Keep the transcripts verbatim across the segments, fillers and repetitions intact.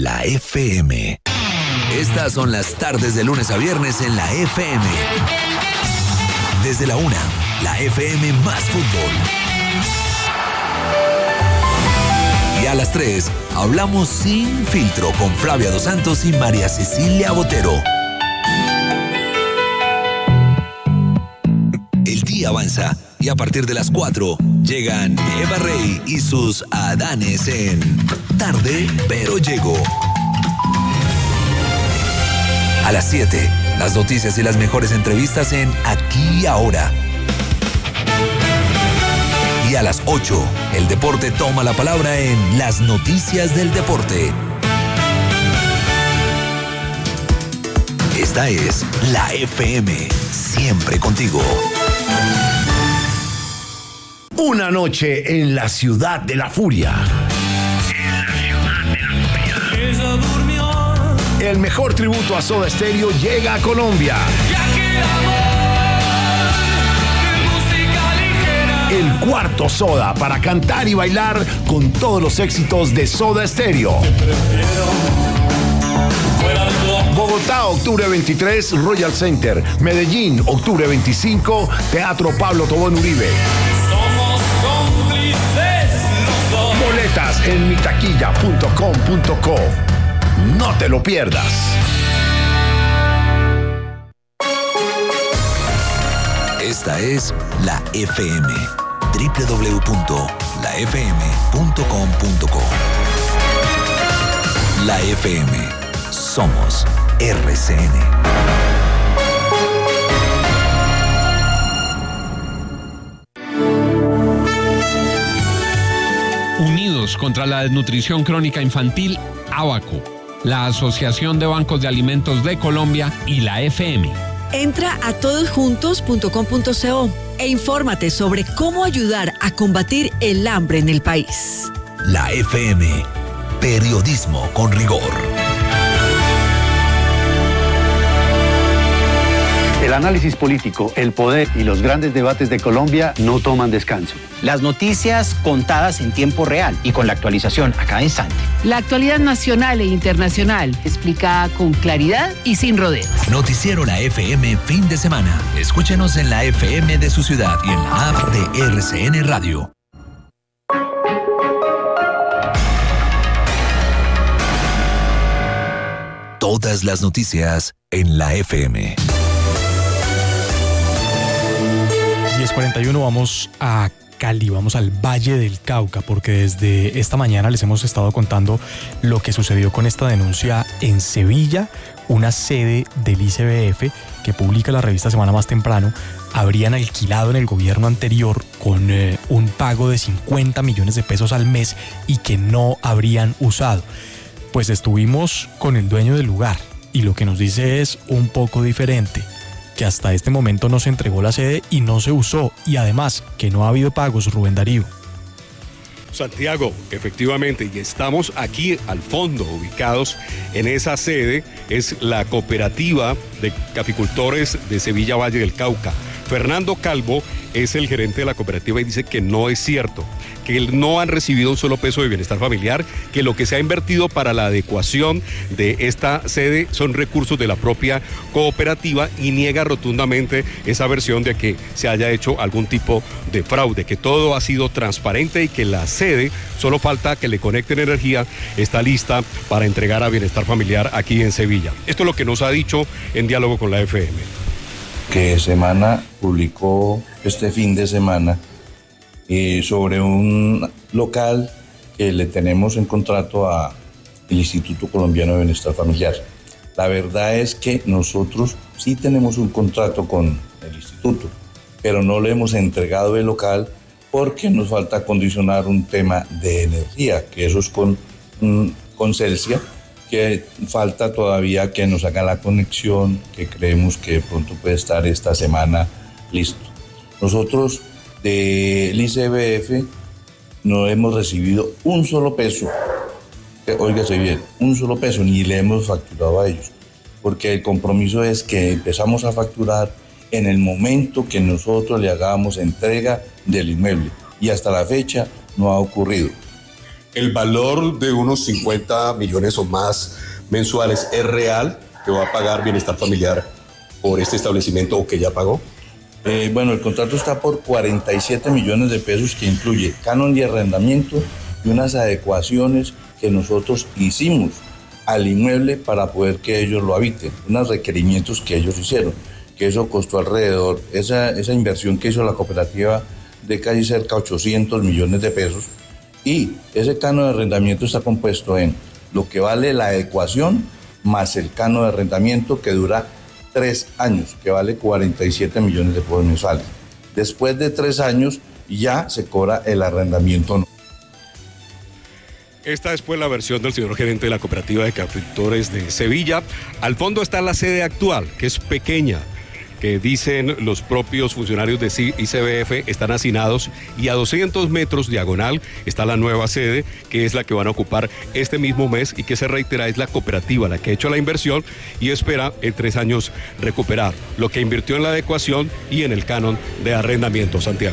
la F M. Estas son las tardes de lunes a viernes en la F M. Desde la una, la F M más fútbol. Y a las tres, hablamos sin filtro con Flavia Dos Santos y María Cecilia Botero. El día avanza y a partir de las cuatro llegan Eva Rey y sus Adanes en Tarde pero Llego. A las siete, las noticias y las mejores entrevistas en Aquí y Ahora. Y a las ocho, el deporte toma la palabra en Las Noticias del Deporte. Esta es la F M, siempre contigo. Una noche en la ciudad de la furia. En la ciudad de la furia. Ella durmió. El mejor tributo a Soda Stereo llega a Colombia. El cuarto Soda para cantar y bailar con todos los éxitos de Soda Stereo. Bogotá, octubre veintitrés, Royal Center. Medellín, octubre veinticinco, Teatro Pablo Tobón Uribe. Somos cómplices los dos. Boletas en mitaquilla punto com punto co. No te lo pierdas. Esta es la F M. doble u doble u doble u punto la f m punto com punto co. La F M. Somos R C N. Unidos contra la desnutrición crónica infantil, ABACO, la Asociación de Bancos de Alimentos de Colombia y la F M. Entra a todosjuntos punto com punto co e infórmate sobre cómo ayudar a combatir el hambre en el país. La F M. Periodismo con rigor. El análisis político, el poder y los grandes debates de Colombia no toman descanso. Las noticias contadas en tiempo real y con la actualización a cada instante. La actualidad nacional e internacional, explicada con claridad y sin rodeos. Noticiero La F M fin de semana. Escúchenos en la F M de su ciudad y en la app de R C N Radio. Todas las noticias en la F M. diez cuarenta y uno, vamos a Cali, vamos al Valle del Cauca, porque desde esta mañana les hemos estado contando lo que sucedió con esta denuncia en Sevilla. Una sede del I C B F que publica la revista Semana Más Temprano habrían alquilado en el gobierno anterior con eh, un pago de cincuenta millones de pesos al mes y que no habrían usado. Pues estuvimos con el dueño del lugar y lo que nos dice es un poco diferente, que hasta este momento no se entregó la sede y no se usó, y además que no ha habido pagos, Rubén Darío. Santiago, efectivamente, y estamos aquí al fondo, ubicados en esa sede, es la cooperativa de caficultores de Sevilla Valle del Cauca. Fernando Calvo es el gerente de la cooperativa y dice que no es cierto, que no han recibido un solo peso de bienestar familiar, que lo que se ha invertido para la adecuación de esta sede son recursos de la propia cooperativa, y niega rotundamente esa versión de que se haya hecho algún tipo de fraude, que todo ha sido transparente y que la sede, solo falta que le conecten energía, está lista para entregar a bienestar familiar aquí en Sevilla. Esto es lo que nos ha dicho en diálogo con la F M. Que Semana publicó este fin de semana eh, sobre un local que le tenemos en contrato al Instituto Colombiano de Bienestar Familiar. La verdad es que nosotros sí tenemos un contrato con el instituto, pero no le hemos entregado el local porque nos falta condicionar un tema de energía, que eso es con, con Celsia, que falta todavía que nos haga la conexión, que creemos que de pronto puede estar esta semana listo. Nosotros del I C B F no hemos recibido un solo peso, óigase bien, un solo peso, ni le hemos facturado a ellos, porque el compromiso es que empezamos a facturar en el momento que nosotros le hagamos entrega del inmueble, y hasta la fecha no ha ocurrido. El valor de unos cincuenta millones o más mensuales es real que va a pagar Bienestar Familiar por este establecimiento o que ya pagó. Eh, bueno, el contrato está por cuarenta y siete millones de pesos, que incluye canon de arrendamiento y unas adecuaciones que nosotros hicimos al inmueble para poder que ellos lo habiten, unos requerimientos que ellos hicieron, que eso costó alrededor, esa, esa inversión que hizo la cooperativa de casi cerca de ochocientos millones de pesos, y ese canon de arrendamiento está compuesto en lo que vale la adecuación más el canon de arrendamiento, que dura tres años, que vale cuarenta y siete millones de pesos mensuales. Después de tres años ya se cobra el arrendamiento. Esta es pues la versión del señor gerente de la cooperativa de caficultores de Sevilla. Al fondo está la sede actual, que es pequeña, que dicen los propios funcionarios de I C B F están hacinados, y a doscientos metros diagonal está la nueva sede, que es la que van a ocupar este mismo mes, y que se reitera es la cooperativa la que ha hecho la inversión y espera en tres años recuperar lo que invirtió en la adecuación y en el canon de arrendamiento. Santiago.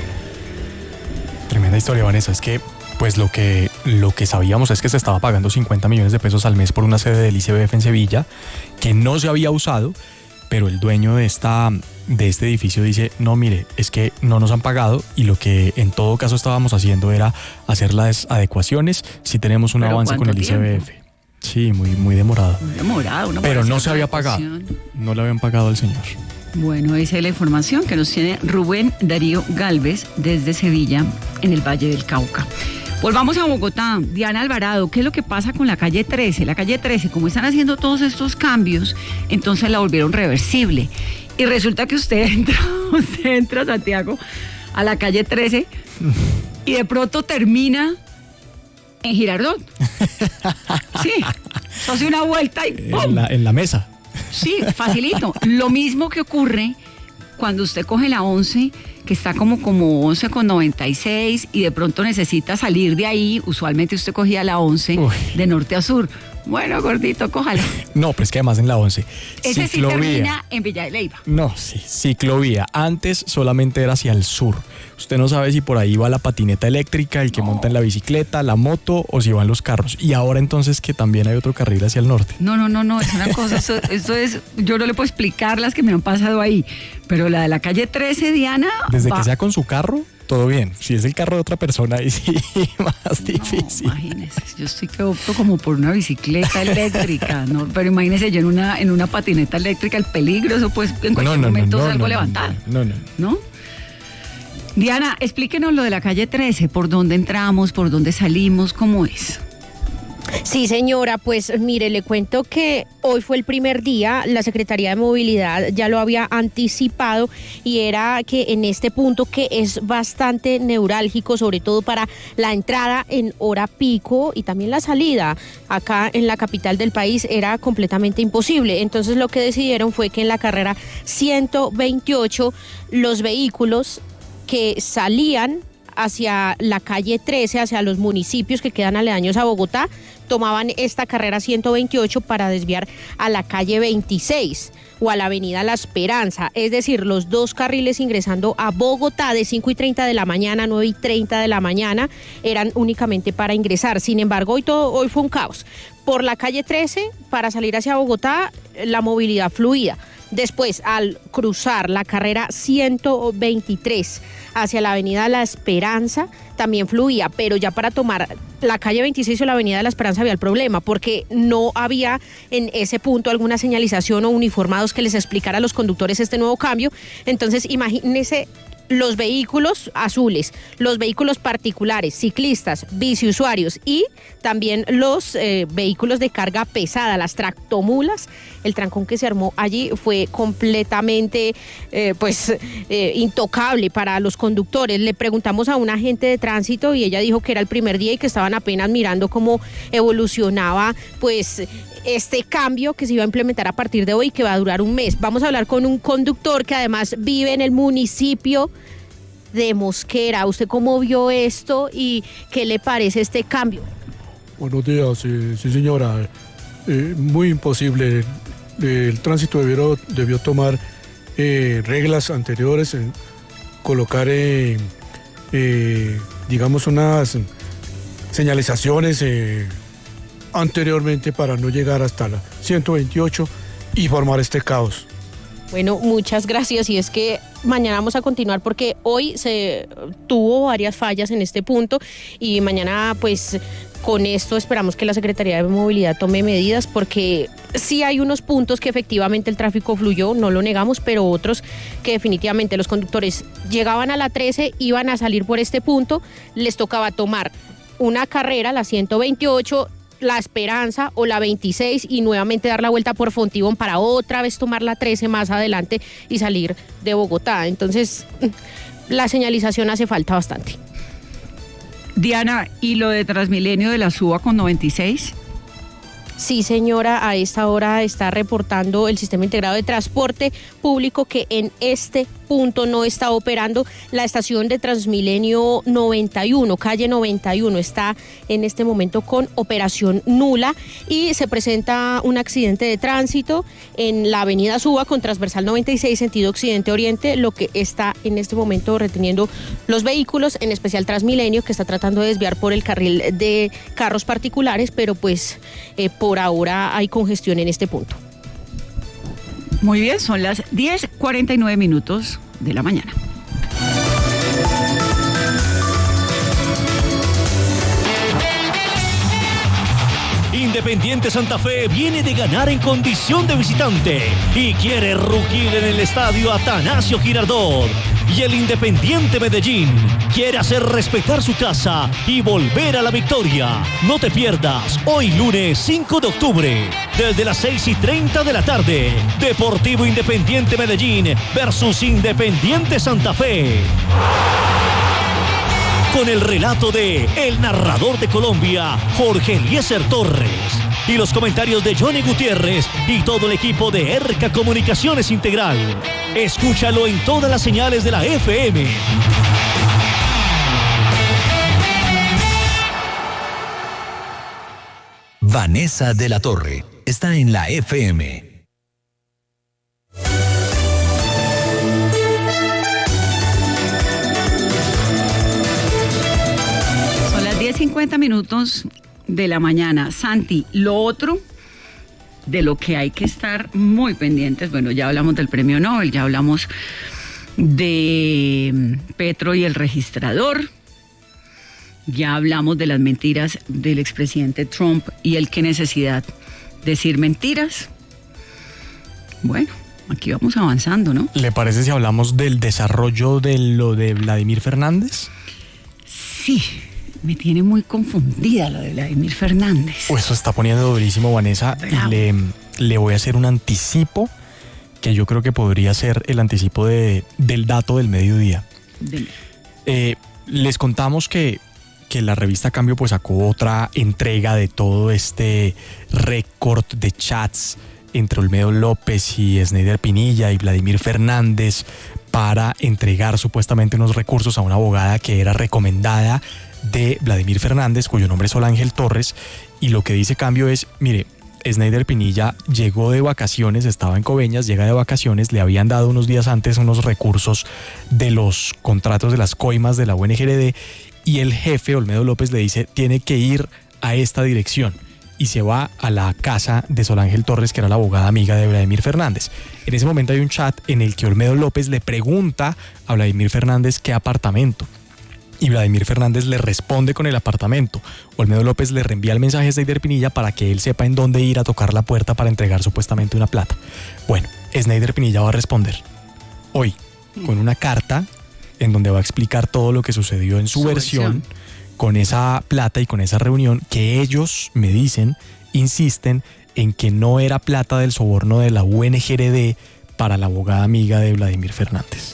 Tremenda historia, Vanessa. Es que pues lo que, lo que sabíamos es que se estaba pagando cincuenta millones de pesos al mes por una sede del I C B F en Sevilla, que no se había usado, pero el dueño de, esta, de este edificio dice, no, mire, es que no nos han pagado, y lo que en todo caso estábamos haciendo era hacer las adecuaciones si tenemos un avance con el I C B F. Tiempo? Sí, muy, muy demorado. Muy demorado. ¿No? Pero no se había pagado. No le habían pagado al señor. Bueno, esa es la información que nos tiene Rubén Darío Galvez desde Sevilla, en el Valle del Cauca. Volvamos a Bogotá. Diana Alvarado, ¿qué es lo que pasa con la calle trece? La calle trece, como están haciendo todos estos cambios, entonces la volvieron reversible. Y resulta que usted entra, usted entra, Santiago, a la calle trece y de pronto termina en Girardot. Sí, hace una vuelta y ¡pum! En la, en la mesa. Sí, facilito. Lo mismo que ocurre cuando usted coge la once, que está como, como once con noventa y seis, y de pronto necesita salir de ahí. Usualmente usted cogía la once Uy. de norte a sur. Bueno, gordito, cójala. No, pero es que además en la once. Ese sí termina en Villa de Leyva. No, sí, ciclovía. Antes solamente era hacia el sur. Usted no sabe si por ahí va la patineta eléctrica, el que no. monta en la bicicleta, la moto, o si van los carros. Y ahora entonces que también hay otro carril hacia el norte. No, no, no, no, es una cosa, eso, eso es, yo no le puedo explicar las que me han pasado ahí, pero la de la calle trece, Diana. Desde va. que sea con su carro, todo bien. Si es el carro de otra persona, ahí sí, más difícil. No, imagínese, yo estoy que opto como por una bicicleta eléctrica, ¿no? Pero imagínese yo en una, en una patineta eléctrica, el peligro, eso pues en cualquier no, no, momento no, no, salgo no, levantada. No, no, no. ¿No? Diana, explíquenos lo de la calle trece, por dónde entramos, por dónde salimos, ¿cómo es? Sí, señora, pues mire, le cuento que hoy fue el primer día, la Secretaría de Movilidad ya lo había anticipado, y era que en este punto, que es bastante neurálgico, sobre todo para la entrada en hora pico y también la salida acá en la capital del país, era completamente imposible. Entonces lo que decidieron fue que en la carrera ciento veintiocho los vehículos que salían hacia la calle trece, hacia los municipios que quedan aledaños a Bogotá, tomaban esta carrera ciento veintiocho para desviar a la calle veintiséis o a la avenida La Esperanza, es decir, los dos carriles ingresando a Bogotá de cinco y treinta de la mañana a nueve y treinta de la mañana eran únicamente para ingresar. Sin embargo, hoy, todo, hoy fue un caos. Por la calle trece, para salir hacia Bogotá, la movilidad fluida. Después, al cruzar la carrera ciento veintitrés hacia la avenida La Esperanza, también fluía, pero ya para tomar la calle veintiséis o la avenida La Esperanza había el problema, porque no había en ese punto alguna señalización o uniformados que les explicara a los conductores este nuevo cambio. Entonces, imagínense los vehículos azules, los vehículos particulares, ciclistas, biciusuarios y también los eh, vehículos de carga pesada, las tractomulas. El trancón que se armó allí fue completamente eh, pues eh, intocable para los conductores. Le preguntamos a un agente de tránsito y ella dijo que era el primer día y que estaban apenas mirando cómo evolucionaba pues este cambio que se iba a implementar a partir de hoy, que va a durar un mes. Vamos a hablar con un conductor que además vive en el municipio de Mosquera. ¿Usted cómo vio esto y qué le parece este cambio? Buenos días, sí, sí señora. Eh, muy imposible. Eh, el tránsito debió, debió tomar eh, reglas anteriores, eh, colocar, eh, eh, digamos, unas señalizaciones eh, anteriormente para no llegar hasta la ciento veintiocho y formar este caos. Bueno, muchas gracias. Y es que mañana vamos a continuar porque hoy se tuvo varias fallas en este punto y mañana pues con esto esperamos que la Secretaría de Movilidad tome medidas porque sí hay unos puntos que efectivamente el tráfico fluyó, no lo negamos, pero otros que definitivamente los conductores llegaban a la trece, iban a salir por este punto, les tocaba tomar una carrera, la ciento veintiocho, La Esperanza o la veintiséis y nuevamente dar la vuelta por Fontibón para otra vez tomar la trece más adelante y salir de Bogotá. Entonces, la señalización hace falta bastante. Diana, ¿y lo de Transmilenio de la Suba con noventa y seis? Sí, señora, a esta hora está reportando el Sistema Integrado de Transporte Público que en este punto no está operando. La estación de Transmilenio noventa y uno, calle noventa y uno, está en este momento con operación nula y se presenta un accidente de tránsito en la avenida Suba con transversal noventa y seis, sentido occidente-oriente, lo que está en este momento reteniendo los vehículos, en especial Transmilenio, que está tratando de desviar por el carril de carros particulares, pero pues eh, por ahora hay congestión en este punto. Muy bien, son las diez cuarenta y nueve minutos de la mañana. Independiente Santa Fe viene de ganar en condición de visitante y quiere rugir en el estadio Atanasio Girardot. Y el Independiente Medellín quiere hacer respetar su casa y volver a la victoria. No te pierdas, hoy lunes cinco de octubre, desde las seis y treinta de la tarde, Deportivo Independiente Medellín versus Independiente Santa Fe. Con el relato de el narrador de Colombia, Jorge Eliezer Torres, y los comentarios de Johnny Gutiérrez y todo el equipo de Erca Comunicaciones Integral. Escúchalo en todas las señales de la F M. Vanessa de la Torre está en la F M. diez cincuenta minutos de la mañana. Santi, lo otro de lo que hay que estar muy pendientes, bueno, ya hablamos del premio Nobel, ya hablamos de Petro y el registrador, ya hablamos de las mentiras del expresidente Trump y el qué necesidad de decir mentiras. Bueno, aquí vamos avanzando, ¿no? ¿Le parece si hablamos del desarrollo de lo de Vladimir Fernández? Sí. Me tiene muy confundida lo de Vladimir Fernández. Pues eso está poniendo durísimo, Vanessa. Y le, le voy a hacer un anticipo que yo creo que podría ser el anticipo de, del dato del mediodía. Eh, les contamos que, que la revista Cambio pues sacó otra entrega de todo este récord de chats entre Olmedo López y Snyder Pinilla y Vladimir Fernández para entregar supuestamente unos recursos a una abogada que era recomendada de Vladimir Fernández, cuyo nombre es Solángel Torres, y lo que dice Cambio es, mire, Snyder Pinilla llegó de vacaciones, estaba en Coveñas, llega de vacaciones, le habían dado unos días antes unos recursos de los contratos de las coimas de la U N G R D y el jefe, Olmedo López, le dice, tiene que ir a esta dirección. Y se va a la casa de Solángel Torres, que era la abogada amiga de Vladimir Fernández. En ese momento hay un chat en el que Olmedo López le pregunta a Vladimir Fernández qué apartamento. Y Vladimir Fernández le responde con el apartamento. Olmedo López le reenvía el mensaje a Snyder Pinilla para que él sepa en dónde ir a tocar la puerta para entregar supuestamente una plata. Bueno, Snyder Pinilla va a responder hoy con una carta en donde va a explicar todo lo que sucedió en su, su versión, versión con esa plata y con esa reunión que ellos me dicen, insisten en que no era plata del soborno de la U N G R D para la abogada amiga de Vladimir Fernández.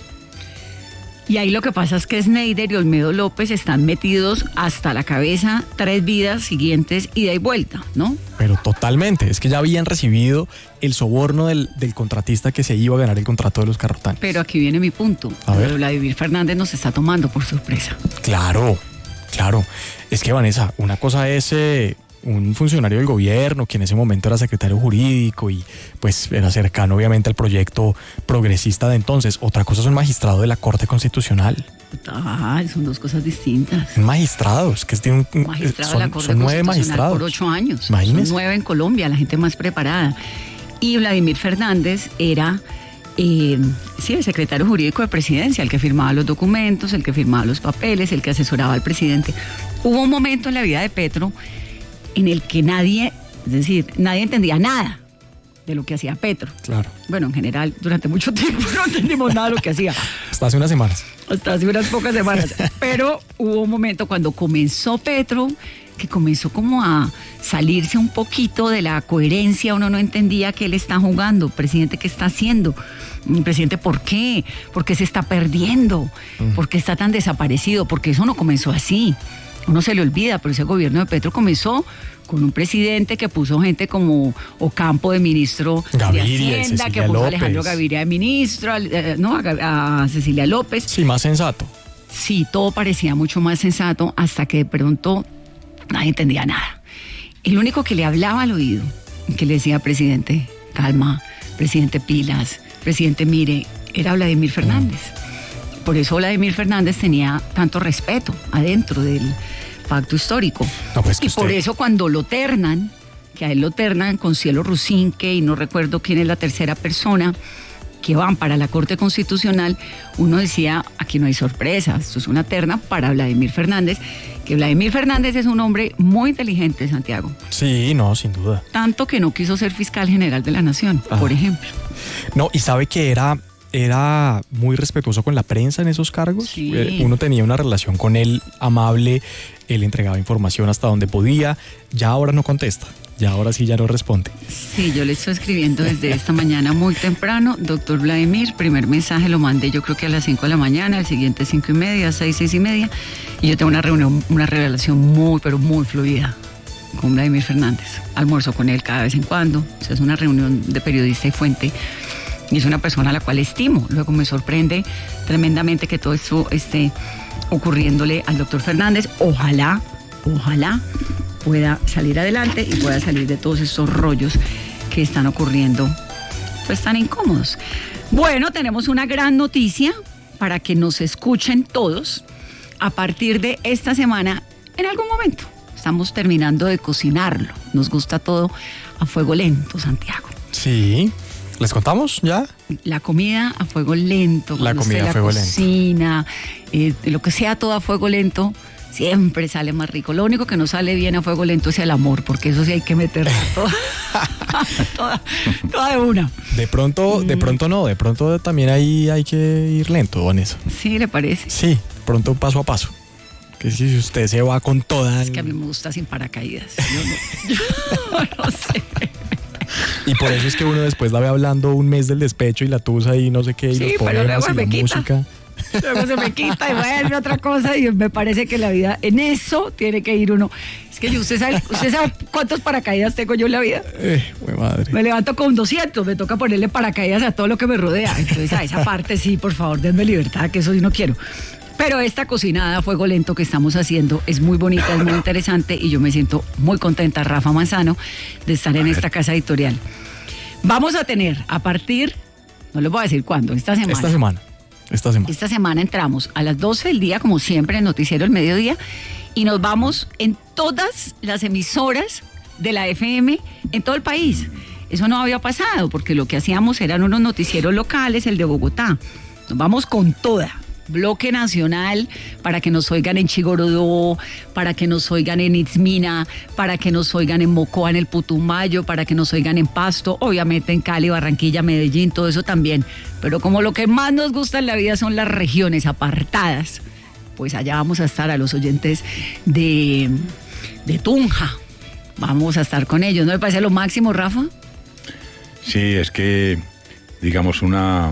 Y ahí lo que pasa es que Snyder y Olmedo López están metidos hasta la cabeza tres vidas siguientes ida y vuelta, ¿no? Pero totalmente, es que ya habían recibido el soborno del, del contratista que se iba a ganar el contrato de los Carrotanes. Pero aquí viene mi punto. A ver. Vladimir Fernández nos está tomando por sorpresa. Claro, claro. Es que, Vanessa, una cosa es eh, un funcionario del gobierno que en ese momento era secretario jurídico y pues era cercano obviamente al proyecto progresista de entonces. Otra cosa es un magistrado de la Corte Constitucional. Ah, son dos cosas distintas. Un magistrado, es que tiene un, magistrado son, de la Corte son nueve Constitucional magistrados. por ocho años. Imagínese. Son nueve en Colombia, la gente más preparada. Y Vladimir Fernández era... Eh, sí, el secretario jurídico de presidencia, el que firmaba los documentos, el que firmaba los papeles, el que asesoraba al presidente. Hubo un momento en la vida de Petro en el que nadie, es decir, nadie entendía nada de lo que hacía Petro. Claro. Bueno, en general, durante mucho tiempo no entendimos nada de lo que hacía. Hasta hace unas semanas. Hasta hace unas pocas semanas. Pero hubo un momento cuando comenzó Petro, que comenzó como a salirse un poquito de la coherencia, uno no entendía qué él está jugando, presidente, qué está haciendo, presidente, ¿por qué? ¿Por qué se está perdiendo? ¿Por qué está tan desaparecido? Porque eso no comenzó así, uno se le olvida, pero ese gobierno de Petro comenzó con un presidente que puso gente como Ocampo de ministro Gaviria, de Hacienda, que Cecilia puso a López. Alejandro Gaviria de ministro, eh, no, a, a Cecilia López. Sí, más sensato. Sí, todo parecía mucho más sensato hasta que de pronto nadie entendía nada. El único que le hablaba al oído, que le decía, presidente, calma, presidente, pilas, presidente, mire, era Vladimir Fernández. Por eso Vladimir Fernández tenía tanto respeto adentro del pacto histórico. No, pues que y usted... por eso cuando lo ternan, que a él lo ternan con Cielo Rusinque y no recuerdo quién es la tercera persona, que van para la Corte Constitucional, uno decía, aquí no hay sorpresas, esto es una terna para Vladimir Fernández, que Vladimir Fernández es un hombre muy inteligente, Santiago. Sí, no, sin duda. Tanto que no quiso ser fiscal general de la Nación, Ajá. por ejemplo. No, y sabe que era, era muy respetuoso con la prensa en esos cargos. Sí. Eh, Uno tenía una relación con él amable, él entregaba información hasta donde podía, ya ahora no contesta. Ya ahora sí ya no responde. Sí, yo le estoy escribiendo desde esta mañana muy temprano. Doctor Vladimir, primer mensaje lo mandé yo creo que a las cinco de la mañana, el siguiente cinco y media, seis, seis y media. Y yo tengo una reunión, una relación muy, pero muy fluida con Vladimir Fernández. Almuerzo con él cada vez en cuando. O sea, es una reunión de periodista y fuente. Y es una persona a la cual estimo. Luego me sorprende tremendamente que todo esto esté ocurriéndole al doctor Fernández. Ojalá, ojalá pueda salir adelante y pueda salir de todos estos rollos que están ocurriendo, pues tan incómodos. Bueno, tenemos una gran noticia para que nos escuchen todos a partir de esta semana en algún momento. Estamos terminando de cocinarlo. Nos gusta todo a fuego lento, Santiago. Sí. ¿Les contamos ya? La comida a fuego lento. La comida a fuego lento. La cocina, eh, lo que sea todo a fuego lento, siempre sale más rico. Lo único que no sale bien a fuego lento es el amor, porque eso sí hay que meterlo toda, toda, toda de una. De pronto, de pronto no, de pronto también ahí hay que ir lento, Vanessa. Sí, ¿le parece? Sí, pronto paso a paso. Que si usted se va con toda... Es que a mí me gusta sin paracaídas. Yo no, yo no sé. Y por eso es que uno después la ve hablando un mes del despecho y la tusa y no sé qué, y sí, los poemas y la quita. música. Luego se me quita y vuelve otra cosa y me parece que la vida, en eso tiene que ir uno. Es que usted sabe, usted sabe cuántos paracaídas tengo yo en la vida. Eh, güey, madre. Me levanto con doscientos, me toca ponerle paracaídas a todo lo que me rodea. Entonces a esa parte sí, por favor, denme libertad, que eso sí no quiero. Pero esta cocinada a fuego lento que estamos haciendo es muy bonita, es muy interesante y yo me siento muy contenta, Rafa Manzano, de estar en esta casa editorial. Vamos a tener a partir, no les voy a decir cuándo, esta semana. Esta semana. Esta semana. Esta semana entramos a las doce del día, como siempre, en el noticiero El Mediodía, y nos vamos en todas las emisoras de la F M en todo el país. Eso no había pasado, porque lo que hacíamos eran unos noticieros locales, el de Bogotá. Nos vamos con toda. Bloque nacional, para que nos oigan en Chigorodó, para que nos oigan en Itzmina, para que nos oigan en Mocoa, en el Putumayo, para que nos oigan en Pasto, obviamente en Cali, Barranquilla, Medellín, todo eso también. Pero como lo que más nos gusta en la vida son las regiones apartadas, pues allá vamos a estar a los oyentes de, de Tunja. Vamos a estar con ellos. ¿No me parece lo máximo, Rafa? Sí, es que, digamos, una...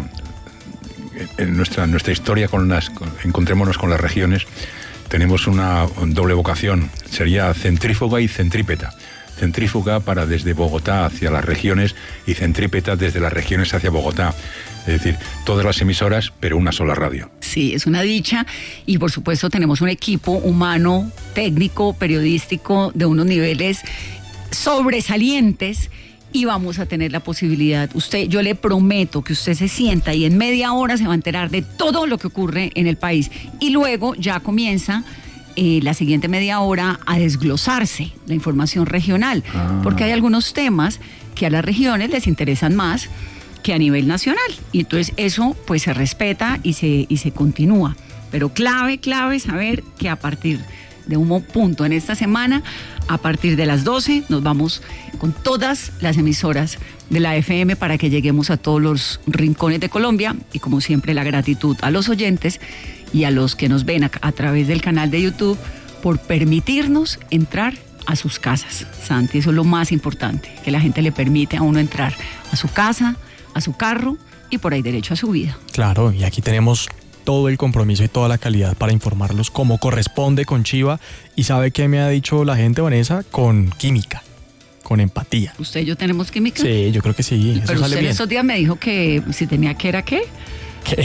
En nuestra, nuestra historia con las con, encontrémonos con las regiones, tenemos una doble vocación, sería centrífuga y centrípeta. Centrífuga para desde Bogotá hacia las regiones y centrípeta desde las regiones hacia Bogotá. Es decir, todas las emisoras, pero una sola radio. Sí, es una dicha y por supuesto tenemos un equipo humano, técnico, periodístico de unos niveles sobresalientes y vamos a tener la posibilidad, usted, yo le prometo que usted se sienta y en media hora se va a enterar de todo lo que ocurre en el país y luego ya comienza eh, la siguiente media hora a desglosarse la información regional, ah. porque hay algunos temas que a las regiones les interesan más que a nivel nacional y entonces eso pues se respeta y se, y se continúa, pero clave, clave saber que a partir de un punto en esta semana, a partir de las doce nos vamos con todas las emisoras de la F M para que lleguemos a todos los rincones de Colombia y como siempre la gratitud a los oyentes y a los que nos ven a, a través del canal de YouTube por permitirnos entrar a sus casas. Santi, eso es lo más importante, que la gente le permite a uno entrar a su casa, a su carro y por ahí derecho a su vida. Claro, y aquí tenemos todo el compromiso y toda la calidad para informarlos como corresponde con Chiva. ¿Y sabe qué me ha dicho la gente, Vanessa? Con química, con empatía. ¿Usted y yo tenemos química? Sí, yo creo que sí. Eso Pero sale usted bien. esos días me dijo que si tenía que era qué. ¿Qué?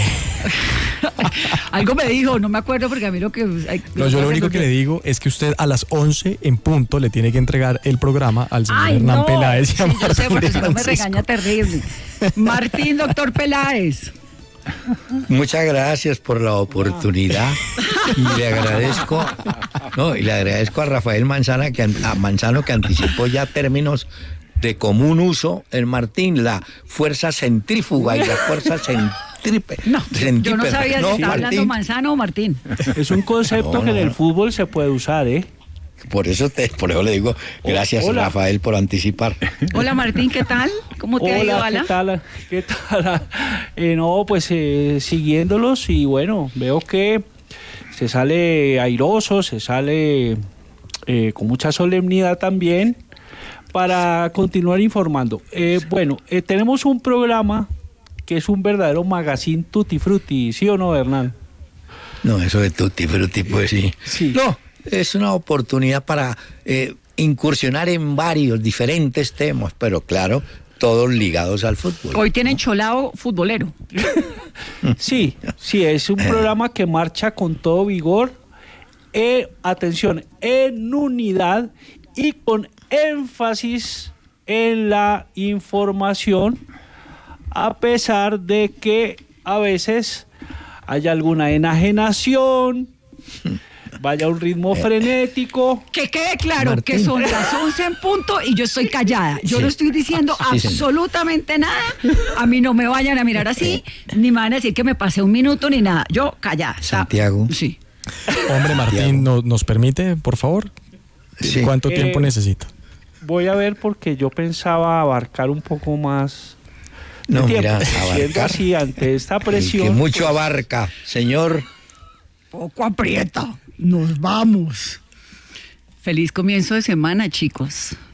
Algo me dijo, no me acuerdo porque a mí lo que... Ay, no, yo lo único que le digo es que usted a las once en punto le tiene que entregar el programa al señor Ay, Hernán no. Peláez. Sí, yo sé, porque si no me regaña terrible. Martín, doctor Peláez. Muchas gracias por la oportunidad y le agradezco, no, y le agradezco a Rafael Manzana que a Manzano que anticipó ya términos de común uso en Martín, la fuerza centrífuga y la fuerza centrípeta. No, yo no sabía si estaba hablando Manzano o Martín. Es un concepto no, no, que en el fútbol se puede usar, ¿eh? Por eso, te, por eso le digo gracias, Hola. Rafael, por anticipar. Hola, Martín, ¿qué tal? ¿Cómo te Hola, ha ido, Ala? ¿qué tal? ¿Qué tal? Eh, no, pues eh, siguiéndolos y bueno, veo que se sale airoso, se sale eh, con mucha solemnidad también para continuar informando. Eh, bueno, eh, tenemos un programa que es un verdadero magazine tutti frutti, ¿sí o no, Hernán? No, eso de tutti frutti, pues sí. Sí. No. Es una oportunidad para eh, incursionar en varios diferentes temas, pero claro, todos ligados al fútbol. Hoy tienen cholao futbolero. Sí, sí, es un programa que marcha con todo vigor, eh, atención, en unidad y con énfasis en la información, a pesar de que a veces hay alguna enajenación, vaya un ritmo frenético. Que quede claro, Martín, que son las once en punto y yo estoy callada. Yo sí. no estoy diciendo sí, absolutamente señor. nada. A mí no me vayan a mirar así, ni me van a decir que me pasé un minuto ni nada. Yo callada. Santiago. Sí. Hombre, Martín, ¿nos, ¿nos permite, por favor? Sí. ¿Cuánto eh, tiempo necesita? Voy a ver porque yo pensaba abarcar un poco más. No, tiempo. mira, Siendo abarcar. así, ante esta presión. El que mucho pues, abarca, señor. Poco aprieta. Nos vamos. Feliz comienzo de semana, chicos.